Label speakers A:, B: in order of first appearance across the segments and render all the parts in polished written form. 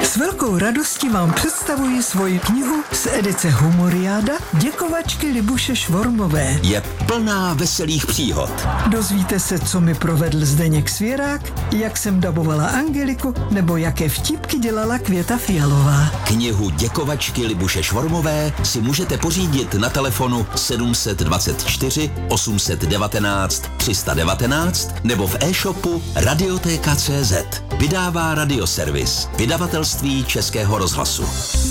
A: S velkou radostí vám představuji svoji knihu z edice Humoriáda Děkovačky Libuše Švormové.
B: Je plná veselých příhod.
A: Dozvíte se, co mi provedl Zdeněk Svěrák, jak jsem dabovala Angeliku, nebo jaké vtipky dělala Květa Fialová.
B: Knihu Děkovačky Libuše Švormové si můžete pořídit na telefonu 724 819 319 nebo v e-shopu Radioteka.cz. Vydává Radioservis, vydavatelství Českého rozhlasu.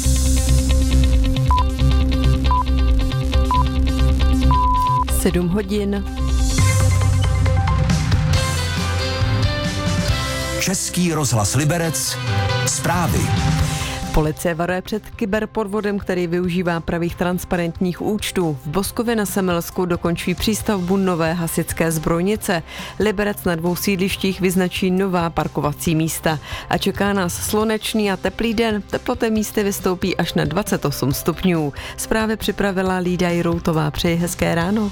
C: Sedm hodin.
B: Český rozhlas Liberec. Zprávy.
C: Policie varuje před kyberpodvodem, který využívá pravých transparentních účtů. V Boskově na Semelsku dokončí přístavbu nové hasičské zbrojnice. Liberec na 2 sídlištích vyznačí nová parkovací místa. A čeká nás slunečný a teplý den. Teploty místy vystoupí až na 28 stupňů. Zprávy připravila Lída Jiroutová. Přeji hezké ráno.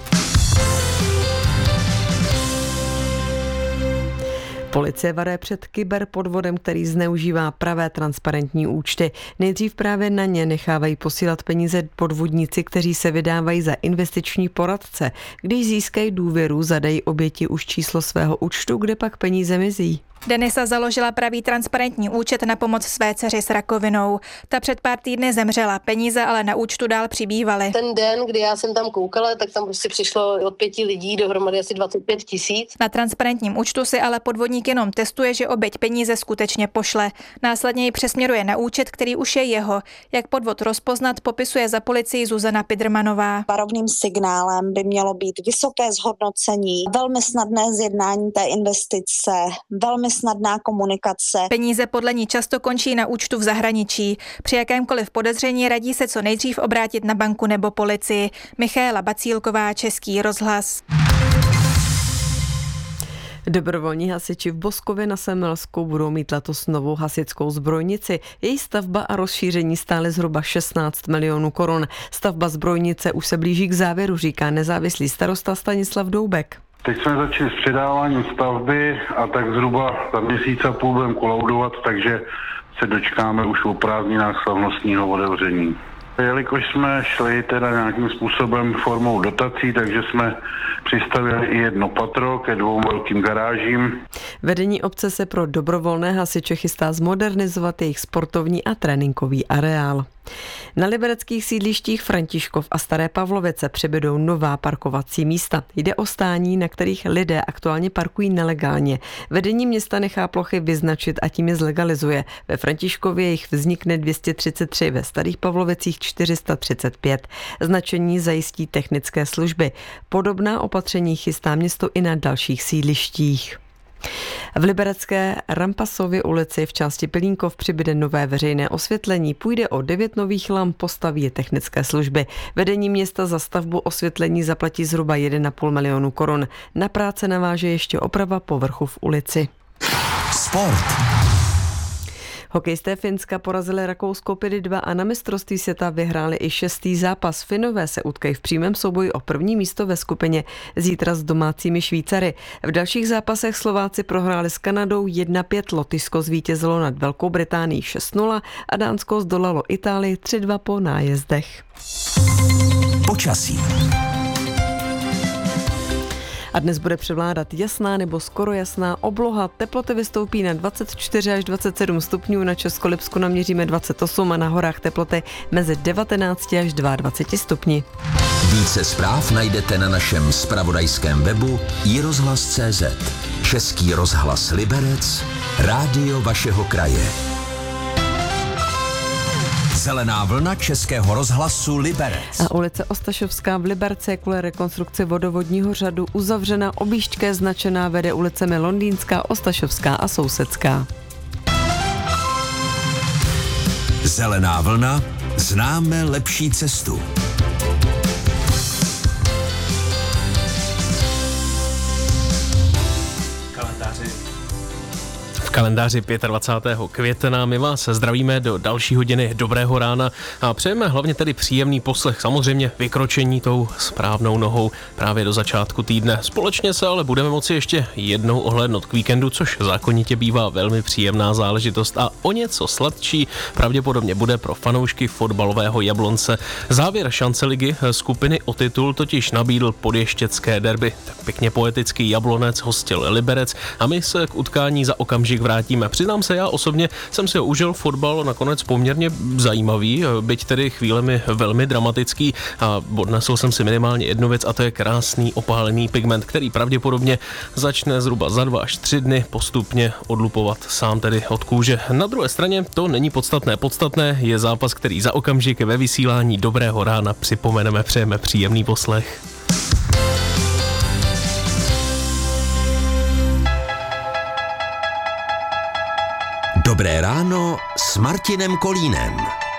C: Policie varuje před kyberpodvodem, který zneužívá pravé transparentní účty. Nejdřív právě na ně nechávají posílat peníze podvodníci, kteří se vydávají za investiční poradce. Když získají důvěru, zadají oběti už číslo svého účtu, kde pak peníze mizí.
D: Denisa založila pravý transparentní účet na pomoc své dceři s rakovinou. Ta před pár týdny zemřela, peníze ale na účtu dál přibývaly.
E: Ten den, kdy já jsem tam koukala, tak tam prostě přišlo od 5 lidí dohromady asi 25 000.
D: Na transparentním účtu si ale podvodník jenom testuje, že oběť peníze skutečně pošle. Následně ji přesměruje na účet, který už je jeho. Jak podvod rozpoznat, popisuje za policii Zuzana Pidrmanová.
F: Varovným signálem by mělo být vysoké zhodnocení, velmi snadné zjednání té investice, velmi snadná komunikace.
D: Peníze podle ní často končí na účtu v zahraničí. Při jakémkoliv podezření radí se co nejdřív obrátit na banku nebo policii. Michaela Bacílková, Český rozhlas.
C: Dobrovolní hasiči v Boskově na Semelsku budou mít letos novou hasičskou zbrojnici. Její stavba a rozšíření stály zhruba 16 milionů korun. Stavba zbrojnice už se blíží k závěru, říká nezávislý starosta Stanislav Doubek.
G: Teď jsme začali s předáváním stavby a tak zhruba za měsíc a půl budeme kolaudovat, takže se dočkáme už o prázdninách slavnostního otevření. Jelikož jsme šli teda nějakým způsobem formou dotací, takže jsme přistavili i jedno patro ke 2 velkým garážím.
C: Vedení obce se pro dobrovolné hasiče chystá zmodernizovat jejich sportovní a tréninkový areál. Na libereckých sídlištích Františkov a Staré Pavlovice přibydou nová parkovací místa. Jde o stání, na kterých lidé aktuálně parkují nelegálně. Vedení města nechá plochy vyznačit a tím je zlegalizuje. Ve Františkově jich vznikne 233, ve Starých Pavlovicích 435. Značení zajistí technické služby. Podobná opatření chystá město i na dalších sídlištích. V liberecké Rampasově ulici v části Pilínkov přibyde nové veřejné osvětlení. Půjde o 9 nových lamp, postaví je technické služby. Vedení města za stavbu osvětlení zaplatí zhruba 1,5 milionu korun. Na práce naváže ještě oprava povrchu v ulici.
B: Sport.
C: Hokejisté Finska porazili Rakousko 5-2 a na mistrovství světa vyhráli i 6. zápas. Finové se utkají v přímém souboji o první místo ve skupině zítra s domácími Švýcary. V dalších zápasech Slováci prohráli s Kanadou 1-5, Lotyšsko zvítězilo nad Velkou Británií 6-0 a Dánsko zdolalo Itálii 3-2 po nájezdech.
B: Počasí.
C: A dnes bude převládat jasná nebo skoro jasná obloha. Teploty vystoupí na 24 až 27 stupňů, na Českolipsku naměříme 28 a na horách teploty mezi 19 až 22 stupni.
B: Více zpráv najdete na našem zpravodajském webu iRozhlas.cz. Český rozhlas Liberec, rádio vašeho kraje. Zelená vlna Českého rozhlasu Liberec.
C: A ulice Ostašovská v Liberci je kvůli rekonstrukci vodovodního řadu uzavřena. Objížďka je značená, vede ulicemi Londýnská, Ostašovská a Sousedská.
B: Zelená vlna, známe lepší cestu.
H: v kalendáři 25. května. My vás zdravíme do další hodiny dobrého rána a přejeme hlavně tedy příjemný poslech, samozřejmě vykročení tou správnou nohou právě do začátku týdne. Společně se ale budeme moci ještě jednou ohlédnout k víkendu, což zákonitě bývá velmi příjemná záležitost a o něco sladčí pravděpodobně bude pro fanoušky fotbalového Jablonce. Závěr šance ligy skupiny o titul totiž nabídl podještěcké derby. Tak pěkně poetický Jablonec hostil Liberec a my se k utkání za okamžik vrátíme. Přiznám se, já osobně jsem si užil fotbal nakonec poměrně zajímavý, byť tedy chvílemi velmi dramatický a odnesl jsem si minimálně jednu věc a to je krásný opálený pigment, který pravděpodobně začne zhruba za 2 až 3 dny postupně odlupovat sám tedy od kůže. Na druhé straně to není podstatné. Podstatné je zápas, který za okamžik ve vysílání dobrého rána připomeneme, přejeme příjemný poslech.
B: Dobré ráno s Martinem Kolínem.